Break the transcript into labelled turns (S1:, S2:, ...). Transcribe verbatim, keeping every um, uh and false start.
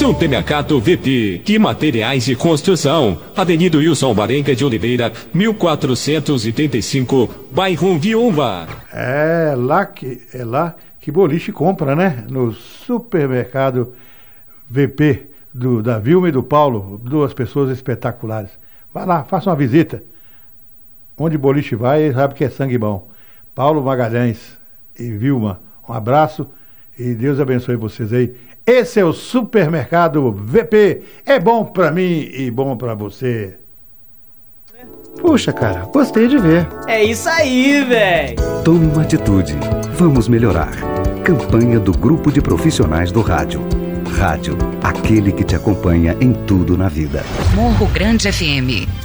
S1: Supermercado V P, que materiais de construção. Avenida Wilson Barenga de Oliveira, mil quatrocentos e trinta e cinco, bairro Viúva.
S2: É lá que, é lá que boliche compra, né? No Supermercado V P do, da Vilma e do Paulo, duas pessoas espetaculares. Vai lá, faça uma visita. Onde boliche vai, sabe que é sangue bom. Paulo Magalhães e Vilma, um abraço e Deus abençoe vocês aí. Esse é o Supermercado V P. É bom pra mim e bom pra você.
S3: Puxa, cara, gostei de ver.
S4: É isso aí, velho.
S5: Tome uma atitude. Vamos melhorar. Campanha do Grupo de Profissionais do Rádio. Rádio, aquele que te acompanha em tudo na vida.
S6: Morro Grande F M.